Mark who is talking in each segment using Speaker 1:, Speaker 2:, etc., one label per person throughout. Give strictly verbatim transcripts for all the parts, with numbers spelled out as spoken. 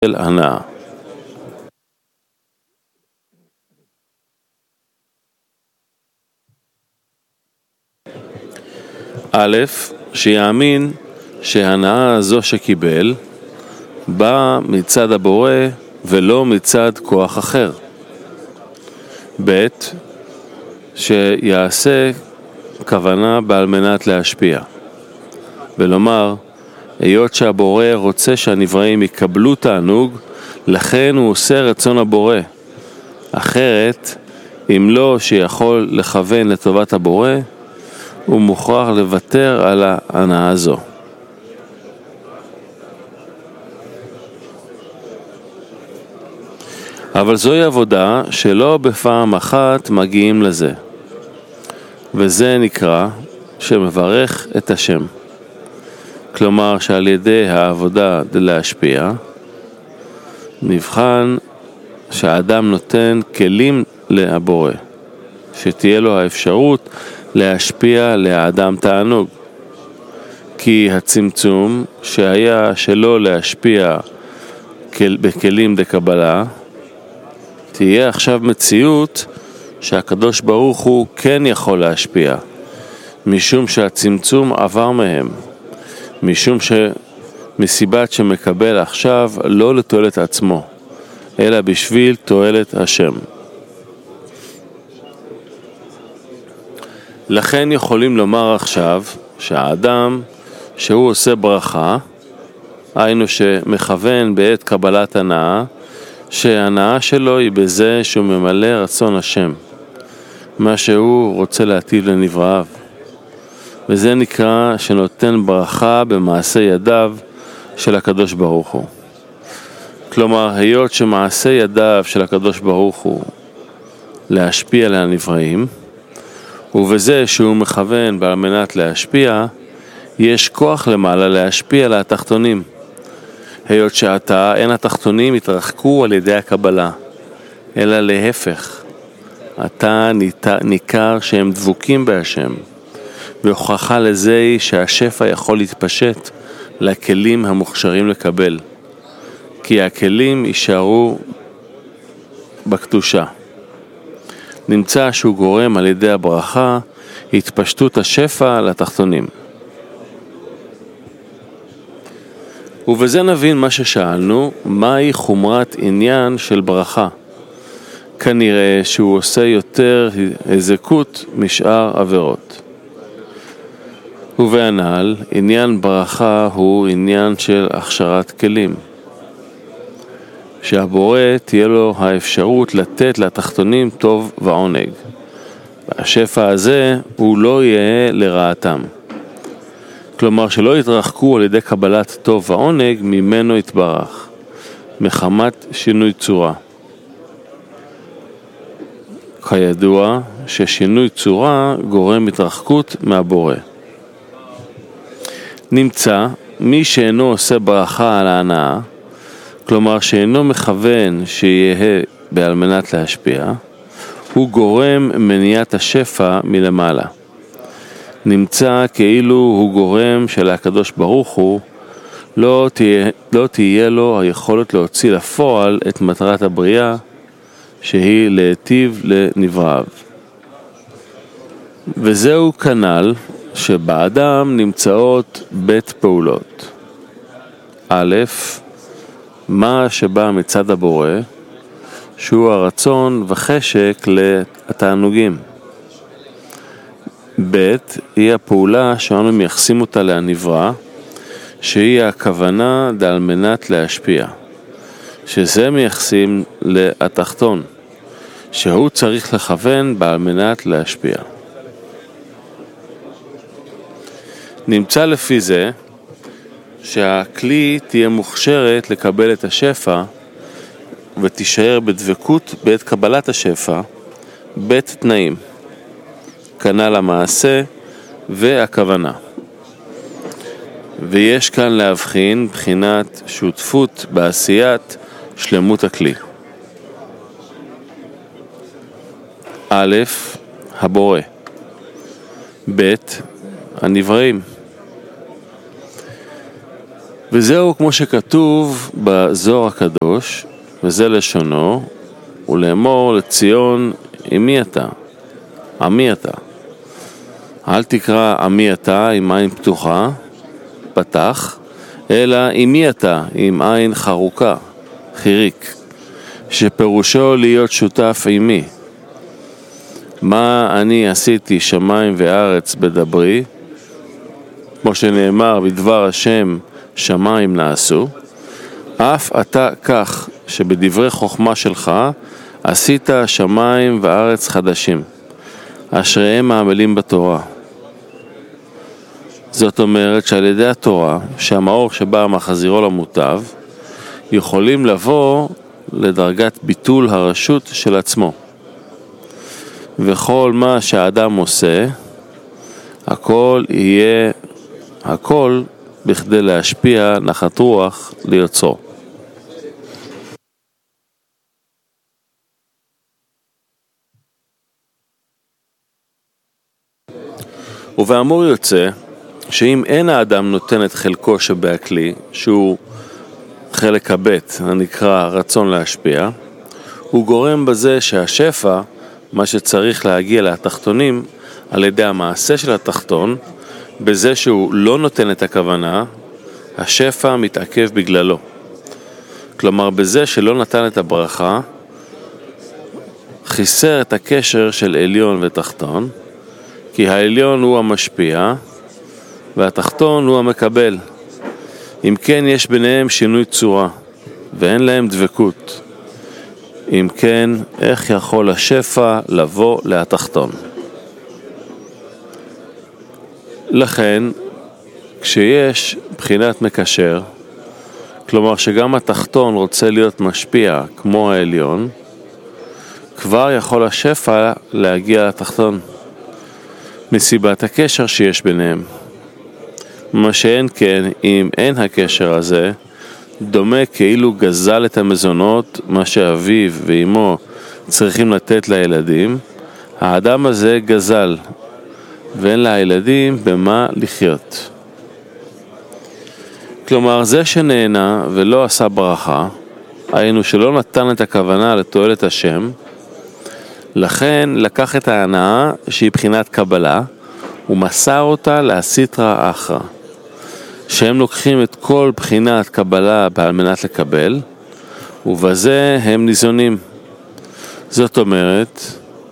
Speaker 1: של הנאה. א', שיאמין שההנאה הזו שקיבל באה מצד הבורא ולא מצד כוח אחר. ב', שיעשה כוונה בעל מנת להשפיע, ולומר, היות שהבורא רוצה שהנבראים יקבלו תענוג, לכן הוא עושה רצון הבורא. אחרת, אם לא שיכול לכוון לטובת הבורא, הוא מוכרח לוותר על ההנאה הזו. אבל זוהי עבודה שלא בפעם אחת מגיעים לזה, וזה נקרא שמברך את השם. כלומר שעל ידי העבודה להשפיע, נבחן שהאדם נותן כלים לבורא, שתהיה לו האפשרות להשפיע לאדם תענוג. כי הצמצום שהיה שלא להשפיע בכלים דקבלה, תהיה עכשיו מציאות שהקדוש ברוך הוא כן יכול להשפיע, משום שהצמצום עבר מהם, משום שמסיבת שמקבל עכשיו לא לתועלת עצמו, אלא בשביל תועלת השם. לכן יכולים לומר עכשיו שהאדם שהוא עושה ברכה, היינו שמכוון בעת קבלת הנאה, שההנאה שלו היא בזה שהוא ממלא רצון השם, מה שהוא רוצה להטיב לנבראיו. וזה נקרא שנותן ברכה במעשה ידיו של הקדוש ברוך הוא. כלומר, היות שמעשה ידיו של הקדוש ברוך הוא להשפיע לנבראים, ובזה שהוא מכוון בעל מנת להשפיע, יש כוח למעלה להשפיע לתחתונים. היות שעתה אין התחתונים התרחקו על ידי הקבלה, אלא להפך. עתה ניכר שהם דבוקים בהשם, והוכחה לזה היא שהשפע יכול להתפשט לכלים המוכשרים לקבל, כי הכלים יישארו בקדושה. נמצא שהוא גורם על ידי הברכה התפשטות השפע לתחתונים. ובזה נבין מה ששאלנו, מהי חומרת עניין של ברכה. כנראה שהוא עושה יותר הזקות משאר עבירות. ובענל, עניין ברכה הוא עניין של הכשרת כלים. שהבורא תהיה לו האפשרות לתת לתחתונים טוב ועונג. והשפע הזה הוא לא יהיה לרעתם. כלומר שלא יתרחקו על ידי קבלת טוב ועונג ממנו יתברך, מחמת שינוי צורה. כידוע ששינוי צורה גורם התרחקות מהבורא. נמצא מי שאינו עושה ברכה על ההנאה, כלומר שאינו מכוון שיהיה בעל מנת להשפיע, הוא גורם מניעת השפע מלמעלה. נמצא כאילו הוא גורם של הקדוש ברוך הוא, לא תהיה, לא תהיה לו היכולת להוציא לפועל את מטרת הבריאה, שהיא להיטיב לנבראיו. וזהו כנ"ל שבאדם נמצאות בית פעולות. א', מה שבא מצד הבורא, שהוא הרצון וחשק לתענוגים. ב', היא הפעולה שאנו מייחסים אותה לנברא, שהיא הכוונה על מנת להשפיע, שזה מייחסים לתחתון, שהוא צריך לכוון בעל מנת להשפיע. נמצא לפי זה שהכלי תהיה מוכשרת לקבל את השפע ותישאר בדבקות בעת קבלת השפע, בית תנאים, כנ"ל המעשה והכוונה. ויש כאן להבחין בחינת שותפות בעשיית שלמות הכלי. א', הבורא. ב', הנבראים. וזהו כמו שכתוב בזוהר הקדוש, וזה לשונו, ולאמור לציון, אמי אתה, עמי אתה. אל תקרא עמי אתה עם עין פתוחה, פתח, אלא אמי אתה עם עין חרוקה, חיריק, שפירושו להיות שותף עמי. מה אני עשיתי שמיים וארץ בדברי, כמו שנאמר בדבר השם שמיים נעשו, אף אתה כך שבדברי חוכמה שלך עשית שמיים וארץ חדשים, אשריהם מעמלים בתורה. זאת אומרת שעל ידי התורה, שהמאור שבא מחזירו למוטב, יכולים לבוא לדרגת ביטול הרשות של עצמו. וכל מה שהאדם עושה, הכל יהיה, הכל בכדי להשפיע נחת רוח ליוצרו. ובאמור יוצא, שאם אין האדם נותן את חלקו שבהכלי, שהוא חלק הבית, הנקרא רצון להשפיע, הוא גורם בזה שהשפע, מה שצריך להגיע לתחתונים, על ידי המעשה של התחתון, בזה שהוא לא נותן את הכוונה, השפע מתעכב בגללו. כלומר, בזה שלא נתן את הברכה, חיסר את הקשר של עליון ותחתון, כי העליון הוא המשפיע, והתחתון הוא המקבל. אם כן, יש ביניהם שינוי צורה, ואין להם דבקות. אם כן, איך יכול השפע לבוא להתחתון? לכן, כשיש בחינת מקשר, כלומר שגם התחתון רוצה להיות משפיע כמו העליון, כבר יכול השפע להגיע לתחתון, מסיבת הקשר שיש ביניהם. מה שאין כן, אם אין הקשר הזה, דומה כאילו גזל את המזונות, מה שאביו ואמו צריכים לתת לילדים, האדם הזה גזל, ואין לילדים במה לחיות. כלומר, זה שנהנה ולא עשה ברכה, היינו שלא נתן את הכוונה לתועלת השם, לכן לקח את ההנאה שהיא בחינת קבלה, ומסר אותה להסיטרא אחרא. שהם לוקחים את כל בחינת קבלה על מנת לקבל, ובזה הם ניזונים. זאת אומרת,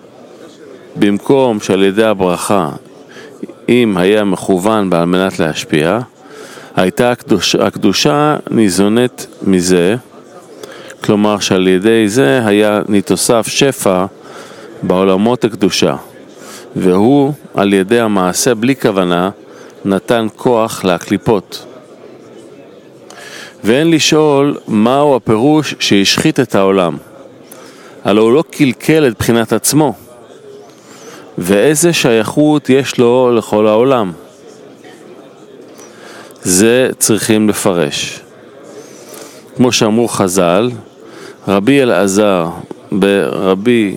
Speaker 1: במקום שעל ידי הברכה, אם היה מכוון על מנת להשפיע, הייתה הקדושה, הקדושה ניזונת מזה, כלומר שעל ידי זה היה נתוסף שפע בעולמות הקדושה, והוא על ידי המעשה בלי כוונה נתן כוח להקליפות. ואין לשאול מהו הפירוש שהשחית את העולם, הלא הוא לא קלקל את בחינת עצמו, ואיזה שייכות יש לו לכל העולם. זה צריכים לפרש. כמו שאמרו חז"ל, רבי אלעזר ברבי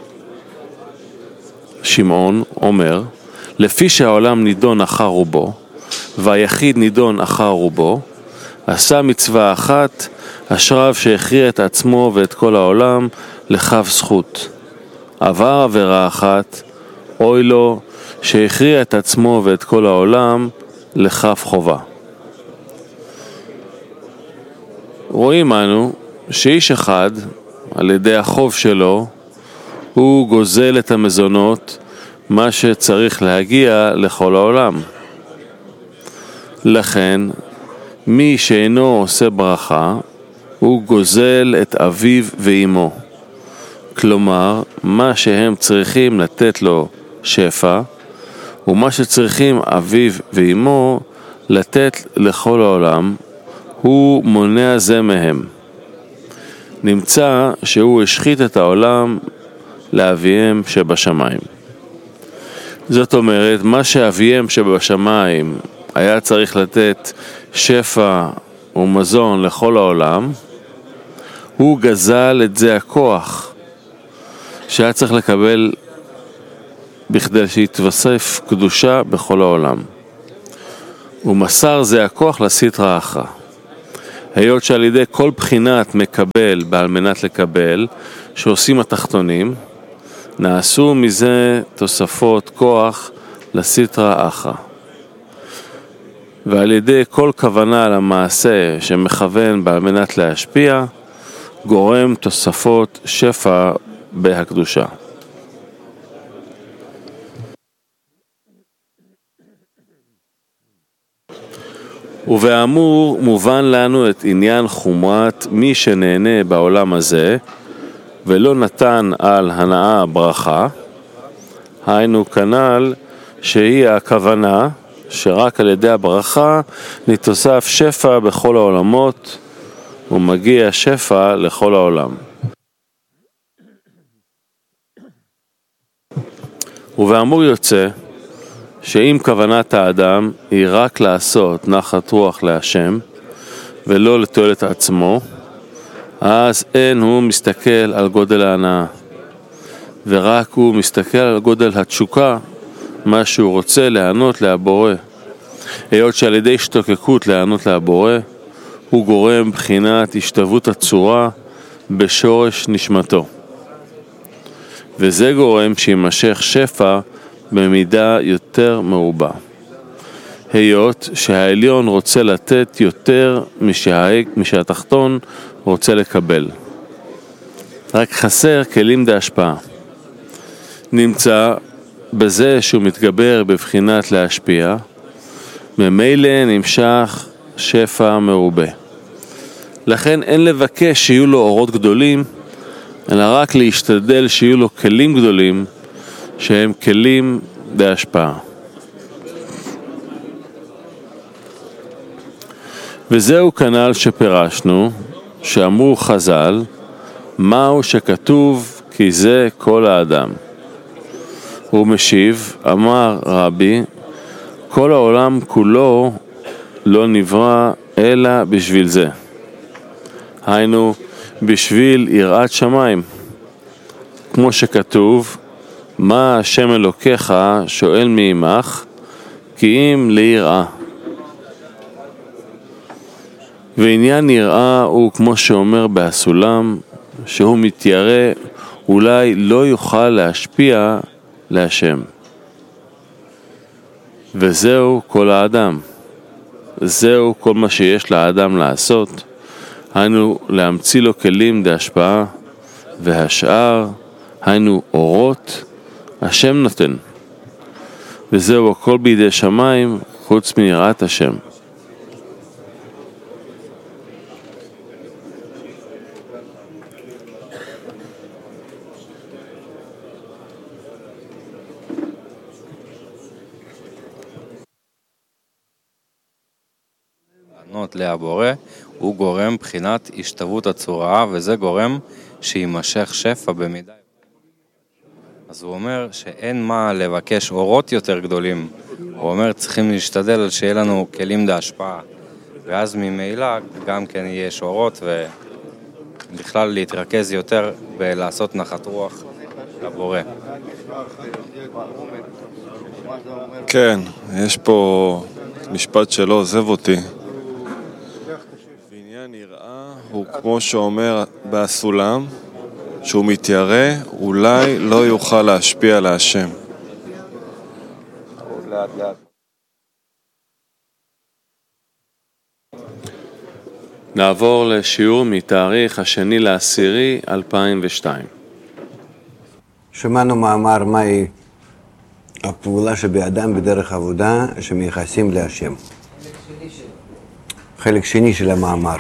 Speaker 1: שמעון אומר, לפי שהעולם נידון אחר רובו, והיחיד נידון אחר רובו, עשה מצווה אחת, אשריו שהכריע את עצמו ואת כל העולם לכף זכות. עבר עבירה אחת, אוי לו שהכריע את עצמו ואת כל העולם לכף חובה. רואים אנו שאיש אחד, על ידי החוב שלו, הוא גוזל את המזונות, מה שצריך להגיע לכל העולם. לכן, מי שאינו עושה ברכה, הוא גוזל את אביו ואמו. כלומר, מה שהם צריכים לתת לו שפע, ומה שצריכים אביו ואמו לתת לכל העולם, הוא מונע זה מהם. נמצא שהוא השחית את העולם לאביהם שבשמיים. זאת אומרת, מה שאביהם שבשמיים היה צריך לתת שפע ומזון לכל העולם, הוא גזל את זה הכוח שהיה צריך לקבל בכדי שיתווסף קדושה בכל העולם. ומסר זה הכוח לסיטרא אחרא. היות שעל ידי כל בחינת מקבל בעל מנת לקבל שעושים התחתונים, נעשו מזה תוספות כוח לסטרא אחרא. ועל ידי כל כוונה למעשה שמכוון בעל מנת להשפיע, גורם תוספות שפע בהקדושה. ובאמור מובן לנו את עניין חומרת מי שנהנה בעולם הזה ולא נתן על הנאה ברכה, היינו כנ"ל שהיא הכוונה שרק על ידי הברכה נתוסף שפע בכל העולמות ומגיע שפע לכל העולם. ובאמור יוצא שאם כוונת האדם היא רק לעשות נחת רוח להשם ולא לתועלת עצמו, אז אין הוא מסתכל על גודל ההנאה, ורק הוא מסתכל על גודל התשוקה, מה שהוא רוצה להענות להבורא. היות שעל ידי השתוקקות להענות להבורא, הוא גורם בחינת השתוות הצורה בשורש נשמתו. וזה גורם שימשך שפע במידה יותר מרובה. היות שהעליון רוצה לתת יותר משהתחתון רוצה לקבל. רק חסר כלים להשפעה. נמצא בזה שהוא מתגבר בבחינת להשפיע, ממילא נמשך שפע מרובה. לכן אין לבקש שיהיו לו אורות גדולים, אלא רק להשתדל שיהיו לו כלים גדולים, שהם כלים בהשפעה. וזהו כנ"ל שפירשנו, שאמרו חז"ל, מהו שכתוב כי זה כל האדם. הוא משיב, אמר רבי, כל העולם כולו לא נברא אלא בשביל זה. היינו, בשביל יראת שמיים. כמו שכתוב, מה השם אלוקיך שואל מעמך, כי אם ליראה. ועניין יראה הוא כמו שאומר בסולם, שהוא מתיירא, אולי לא יוכל להשפיע להשם. וזהו כל האדם. זהו כל מה שיש לאדם לעשות, היינו להמציא לו כלים להשפעה, והשאר היינו אורות, השם נותן. וזהו הכל בידי שמיים חוץ מיראת השם.
Speaker 2: לענות להבורא הוא גורם בחינת השתוות הצורה, וזה גורם שימשך שפע במידה. אז הוא אומר שאין מה לבקש אורות יותר גדולים. הוא אומר צריכים להשתדל שיהיה לנו כלים להשפעה, ואז ממילא גם כן יש אורות, ובכלל להתרכז יותר בלעשות נחת רוח לבורא.
Speaker 3: כן, יש פה משפט שלא עוזב אותי. ועניין יראה הוא כמו שאומר בסולם, שהוא מתיירא, אולי לא יוכל להשפיע על השם.
Speaker 1: נעבור לשיעור מתאריך השני לעשירי אלפיים ושתיים.
Speaker 4: שמענו מאמר מהי הפעולה שבאדם בדרך עבודה שמייחסים להשם. חלק שני של המאמר.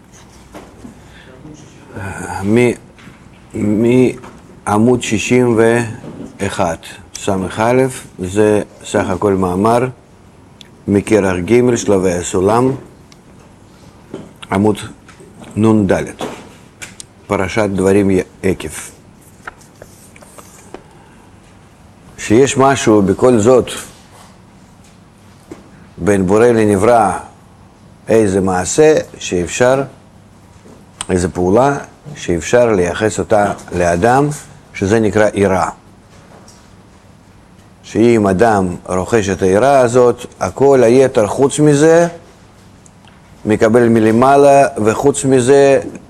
Speaker 4: מעמוד שישים ואחת, סמך א', זה סך הכל מאמר מכרך ג' שלבי הסולם, עמוד נ' ד', פרשת דברים עקב. שיש משהו בכל זאת בין בורא לנברא, איזה מעשה שאפשר, איזה פעולה שאפשר לייחס אותה לאדם, שזה נקרא יראה. שאם אדם רוכש את היראה הזאת, הכל היתר חוץ מזה מקבל מלמעלה, וחוץ מזה